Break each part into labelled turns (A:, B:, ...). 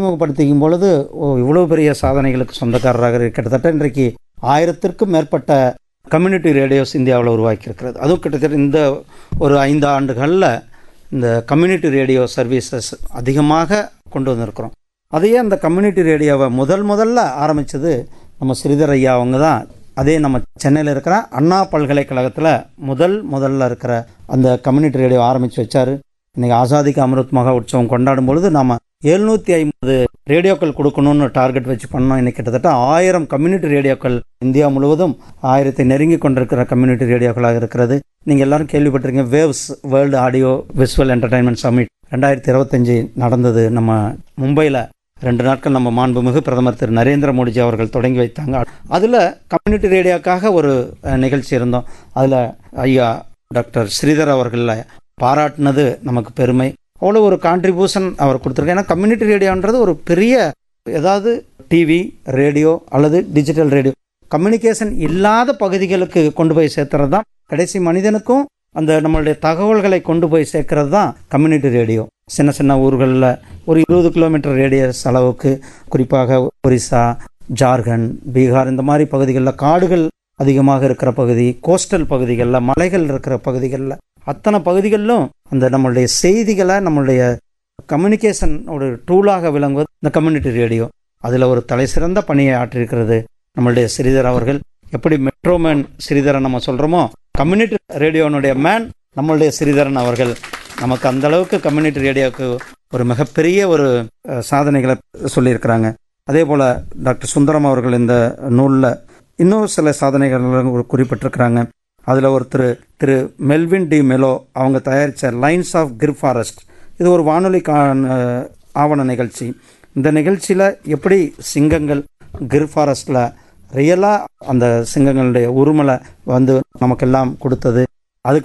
A: அறிமுகப்படுத்திக்கும் பொழுது இவ்வளோ பெரிய சாதனைகளுக்கு சொந்தக்காரராக கிட்டத்தட்ட இன்றைக்கு 1000க்கும் மேற்பட்ட கம்யூனிட்டி ரேடியோஸ் இந்தியாவில் உருவாக்கியிருக்கிறது. அதுவும் கிட்டத்தட்ட இந்த ஒரு 5 ஆண்டுகளில் இந்த கம்யூனிட்டி ரேடியோ சர்வீசஸ் அதிகமாக கொண்டு வந்திருக்கிறோம். அதையே அந்த கம்யூனிட்டி ரேடியோவை முதல்ல ஆரம்பித்தது நம்ம ஸ்ரீதர் ஐயா அவங்க தான். அதே நம்ம சென்னையில் இருக்கிற அண்ணா பல்கலைக்கழகத்தில் முதல்ல இருக்கிற அந்த கம்யூனிட்டி ரேடியோ ஆரம்பித்து வச்சார். இன்றைக்கி ஆசாதிக்கு அமிர்த் மகா உற்சவம் கொண்டாடும் பொழுது நம்ம 750 ரேடியோக்கள் கொடுக்கணும்னு டார்கெட் வச்சு பண்ணோம். இன்னைக்கு கிட்டத்தட்ட 1000 கம்யூனிட்டி ரேடியோக்கள் இந்தியா முழுவதும் 1000 நெருங்கி கொண்டிருக்கிற கம்யூனிட்டி ரேடியோக்களாக இருக்கிறது. நீங்கள் எல்லாரும் கேள்விப்பட்டிருக்கீங்க, waves world audio visual entertainment submit 2025 நடந்தது நம்ம மும்பையில். 2 நாட்கள் நம்ம மாண்புமிகு பிரதமர் திரு நரேந்திர மோடிஜி அவர்கள் தொடங்கி வைத்தாங்க. அதில் கம்யூனிட்டி ரேடியோக்காக ஒரு நிகழ்ச்சி இருந்தோம். அதில் ஐயா டாக்டர் ஸ்ரீதர் அவர்களை பாராட்டினது நமக்கு பெருமை. அவ்வளோ ஒரு கான்ட்ரிபியூஷன் அவர் கொடுத்துருக்காரு. ஏன்னா கம்யூனிட்டி ரேடியோன்றது ஒரு பெரிய, ஏதாவது டிவி ரேடியோ அல்லது டிஜிட்டல் ரேடியோ கம்யூனிகேஷன் இல்லாத பகுதிகளுக்கு கொண்டு போய் சேர்த்துறது தான், கடைசி மனிதனுக்கும் அந்த நம்மளுடைய தகவல்களை கொண்டு போய் சேர்க்கறது தான் கம்யூனிட்டி ரேடியோ. சின்ன ஊர்களில் ஒரு 20 கிலோமீட்டர் ரேடியஸ் அளவுக்கு, குறிப்பாக ஒரிசா, ஜார்க்கண்ட், பீகார் இந்த மாதிரி பகுதிகளில், காடுகள் அதிகமாக இருக்கிற பகுதி, கோஸ்டல் பகுதிகளில், மலைகள் இருக்கிற பகுதிகளில், அத்தனை பகுதிகளிலும் அந்த நம்மளுடைய செய்திகளை நம்மளுடைய கம்யூனிகேஷன் ஒரு டூலாக விளங்குவது இந்த கம்யூனிட்டி ரேடியோ. அதில் ஒரு தலை சிறந்த பணியை ஆற்றிருக்கிறது நம்மளுடைய ஸ்ரீதர் அவர்கள். எப்படி மெட்ரோமேன் ஸ்ரீதரன் நம்ம சொல்கிறோமோ, கம்யூனிட்டி ரேடியோனுடைய மேன் நம்மளுடைய ஸ்ரீதரன் அவர்கள். நமக்கு அந்த அளவுக்கு கம்யூனிட்டி ரேடியோவுக்கு ஒரு மிகப்பெரிய ஒரு சாதனைகளை சொல்லியிருக்கிறாங்க. அதே போல் டாக்டர் சுந்தரம் அவர்கள் இந்த நூலில் இன்னும் சில சாதனைகள் குறிப்பிட்டிருக்கிறாங்க. அதில் ஒருத்தர் திரு மெல்வின் டி மெலோ அவங்க தயாரித்த லைன்ஸ் ஆஃப் கிர் ஃபாரஸ்ட், இது ஒரு வானொலி ஆவண நிகழ்ச்சி. இந்த நிகழ்ச்சியில் எப்படி சிங்கங்கள் கிர் ஃபாரஸ்டில் ரியலாக அந்த சிங்கங்களுடைய உருமலை நமக்கெல்லாம் கொடுத்தது. அதுக்கு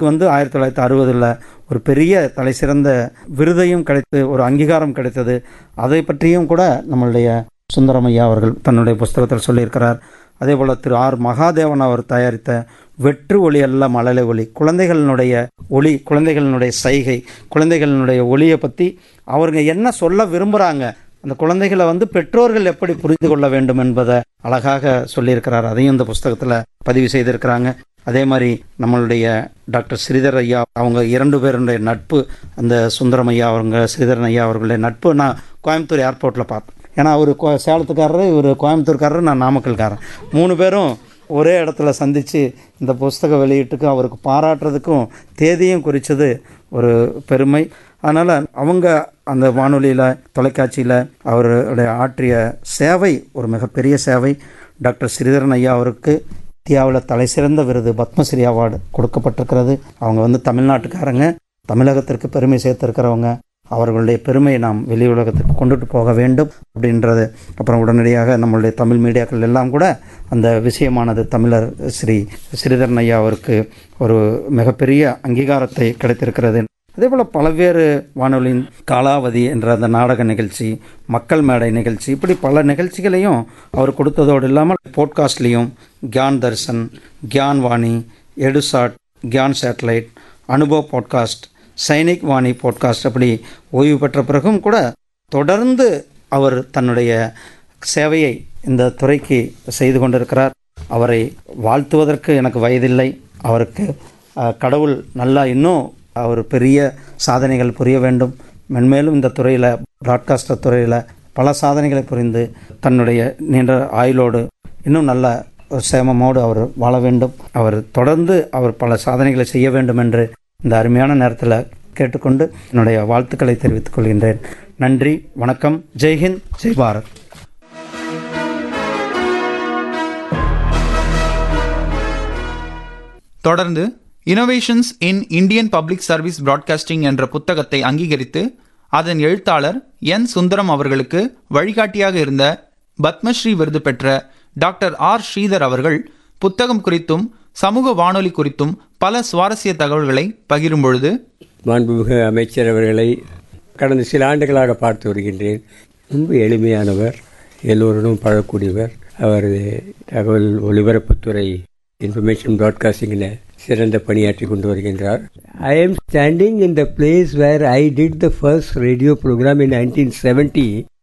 A: 1960 ஒரு பெரிய தலை சிறந்த விருதையும் கிடைத்து ஒரு அங்கீகாரம் கிடைத்தது. அதை பற்றியும் கூட நம்மளுடைய சுந்தரமையா அவர்கள் தன்னுடைய புஸ்தகத்தில் சொல்லியிருக்கிறார். அதே போல் திரு ஆர் மகாதேவன் அவர் தயாரித்த வெற்று ஒளி அல்ல மழலை ஒளி, குழந்தைகளினுடைய ஒளி, குழந்தைகளினுடைய சைகை, குழந்தைகளினுடைய ஒளியை பற்றி அவருங்க என்ன சொல்ல விரும்புகிறாங்க, அந்த குழந்தைகளை பெற்றோர்கள் எப்படி புரிந்து கொள்ள வேண்டும் என்பதை அழகாக சொல்லியிருக்கிறார். அதையும் இந்த புஸ்தகத்தில் பதிவு செய்திருக்கிறாங்க. அதே மாதிரி நம்மளுடைய டாக்டர் ஸ்ரீதர் ஐயா அவங்க 2 பேருடைய நட்பு, அந்த சுந்தரம் ஐயா அவங்க ஸ்ரீதரன் ஐயா அவர்களுடைய நட்பு நான் கோயம்புத்தூர் ஏர்போர்ட்டில் பார்த்தேன். ஏன்னா அவர் சேலத்துக்காரரு, இவர் கோயம்புத்தூர்காரரு, நான் நாமக்கல்காரன். 3 பேரும் ஒரே இடத்துல சந்தித்து இந்த புஸ்தக வெளியீட்டுக்கும் அவருக்கு பாராட்டுறதுக்கும் தேதியும் குறித்தது ஒரு பெருமை. அதனால் அவங்க அந்த வானொலியில், தொலைக்காட்சியில் அவருடைய ஆற்றிய சேவை ஒரு மிகப்பெரிய சேவை. டாக்டர் ஸ்ரீதரன் ஐயா அவருக்கு இந்தியாவில் தலை சிறந்த விருது பத்மஸ்ரீ அவார்டு கொடுக்கப்பட்டிருக்கிறது. அவங்க தமிழ்நாட்டுக்காரங்க, தமிழகத்திற்கு பெருமை சேர்த்திருக்கிறவங்க. அவர்களுடைய பெருமையை நாம் வெளி உலகத்துக்கு கொண்டுட்டு போக வேண்டும் அப்படின்றது. அப்புறம் உடனடியாக நம்மளுடைய தமிழ் மீடியாக்கள் எல்லாம் கூட அந்த விஷயமானது தமிழர் ஸ்ரீதரன் ஐயா அவருக்கு ஒரு மிகப்பெரிய அங்கீகாரத்தை கிடைத்திருக்கிறது. அதே போல் பல்வேறு வானொலியின் காலாவதி என்ற அந்த நாடக நிகழ்ச்சி, மக்கள் மேடை நிகழ்ச்சி, இப்படி பல நிகழ்ச்சிகளையும் அவர் கொடுத்ததோடு இல்லாமல் போட்காஸ்ட்லேயும் Gyan Darshan, Gyan Vani, எடுசாட், Gyan satellite, Anubhav podcast, Sainik Vani podcast, அப்படி ஓய்வு பெற்ற பிறகும் கூட தொடர்ந்து அவர் தன்னுடைய சேவையை இந்த துறைக்கு செய்து கொண்டிருக்கிறார். அவரை வாழ்த்துவதற்கு எனக்கு வயதில்லை. அவருக்கு கடவுள் நல்லா இன்னும் அவர் பெரிய சாதனைகள் புரிய வேண்டும். மென்மேலும் இந்த துறையில், பிராட்காஸ்டர் துறையில் பல சாதனைகளை புரிந்து தன்னுடைய நீண்ட ஆயுளோடு இன்னும் நல்ல சேமமோடு அவர் வாழ வேண்டும். அவர் தொடர்ந்து பல சாதனைகளை செய்ய வேண்டும் என்று இந்த அருமையான நேரத்தில் கேட்டுக்கொண்டு என்னுடைய வாழ்த்துக்களை தெரிவித்துக் கொள்கின்றேன். நன்றி, வணக்கம். ஜெய்ஹிந்த், ஜெய் பாரத்.
B: தொடர்ந்து innovations in Indian public service broadcasting என்ற புத்தகத்தை அங்கீகரித்து அதன் எழுத்தாளர் என் சுந்தரம் அவர்களுக்கு வழிகாட்டியாக இருந்த பத்மஸ்ரீ விருது பெற்ற டாக்டர் ஆர் ஸ்ரீதர் அவர்கள் புத்தகம் குறித்தும் சமூக வானொலி குறித்தும் பல சுவாரஸ்ய தகவல்களை பகிரும் பொழுது,
C: மாண்புமிகு அமைச்சர் அவர்களை கடந்த சில ஆண்டுகளாக பார்த்து வருகின்றேன். ரொம்ப எளிமையானவர், எல்லோருடன் பழக்கூடியவர். அவர் தகவல் ஒலிபரப்புத்துறை இன்ஃபர்மேஷன் பிராட்காஸ்டிங்கில் சிறந்த பணியாற்றி கொண்டு வருகின்றார். I am standing in the place where I did the first radio program in 1970